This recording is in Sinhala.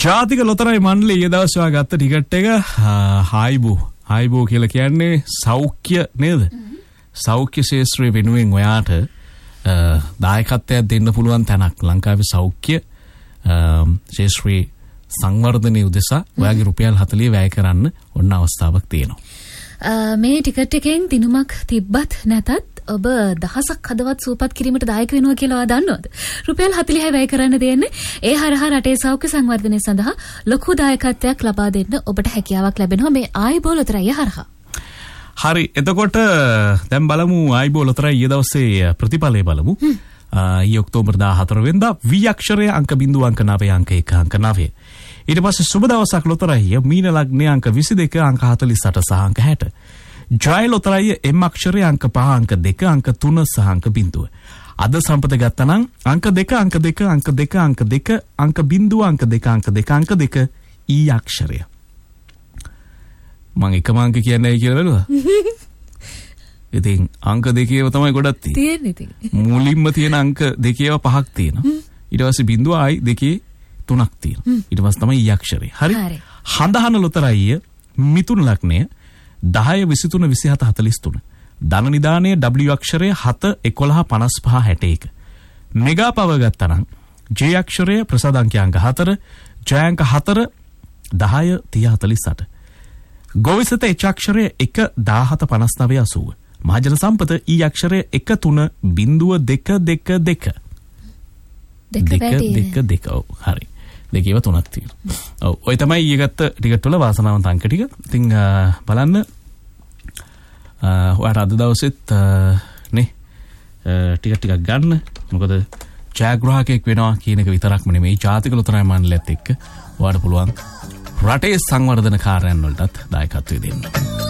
ජාතික ලොතරැයි මණ්ඩලය ඊයේ දවස් ගත්ත ටිකට් එක හයිබෝ කියලා කියන්නේ සෞඛ්‍ය නේද? සෞඛ්‍ය ශාස්ත්‍රයේ වෙනුවෙන් ඔයාට දායකත්වයක් දෙන්න පුළුවන් තැනක් ලංකාවේ සෞඛ්‍ය ශාස්ත්‍රයේ සංවර්ධනයේ උදෙසා ඔයාගේ රුපියල් 40 වැය කරන්න ඔන්න අවස්ථාවක් තියෙනවා. මේ ටිකට් එකෙන් දිනුමක් තිබ්බත් නැතත් ඔබ දහසක් හදවත් සූපත් කිරීමට දායක වෙනවා කියලා දන්නවද? රුපියල් 40 වැය කරන්න දෙන්නේ. ඒ හරහා රටේ සෞඛ්‍ය සංවර්ධනය සඳහා ලොකු දායකත්වයක් ලබා දෙන්න ඔබට හැකියාවක් ලැබෙනවා මේ ආයිබෝ ලොතරැය හරහා. හරි. එතකොට දැන් බලමු ආයිබෝ ලොතරැය ඊයේ දවසේ ප්‍රතිඵලය බලමු. ඊ ඔක්තෝබර් 14 වෙනිදා V අක්ෂරය අංක 0 අංක 9 අංක 1 අංක 9. ඊට පස්සේ සුබ දවසක් ලොතරැය මීන ලග්නයේ අංක 22 අංක 48 සහ අංක 60. ජය ලොතරැය M අක්ෂරය අංක 5 අංක 2 අංක 3 සහ අංක 0. අද සම්පත ගත්තා නම් අංක 2 අංක 2 අංක 2 අංක 2 අංක 0 අංක 2 අංක 2 අංක 2 E අක්ෂරය. මම එකම අංක කියන්නේ කියලා බලුවා. ඉතින් අංක දෙකේව තමයි ගොඩක් තියෙන්නේ. ඉතින් මුලින්ම තියෙන අංක දෙකේව 5ක් තියෙනවා. ඊට පස්සේ බිඳුව ආයි දෙකේ 3ක් තියෙනවා. ඊට පස්සේ තමයි E අක්ෂරය. හරි. හඳහන ලොතරැය මිථුන ලග්නය 10 23 27 43. ධන නිදානයේ W අක්ෂරය 7 11 55 61. මෙගා පව ගත්තා නම් J අක්ෂරය ප්‍රසාද අංක 4 J අංක 4 10 30 48. ගෝවිසත H අක්ෂරය 1 17 59 80. මහජන සම්පත E අක්ෂරය 1 3 0 2 2 2. දෙක ඔව් හරි. දෙකේව 3ක් තියෙනවා. ඔව් ඔය තමයි ඊයේ ගත්ත ටිකට් වල වාසනාවන්ත අංක ටික. ඉතින් බලන්න ඔයාට අද දවසෙත් නේ ටිකක් ගන්න. මොකද ජයග්‍රාහකයෙක් වෙනවා කියන එක විතරක්ම නෙමෙයි ජාතික ලොතරැයි මණ්ඩලයත් එක්ක ඔයාට පුළුවන් රටේ සංවර්ධන කාර්යයන් වලටත් දායකත්වය දෙන්න.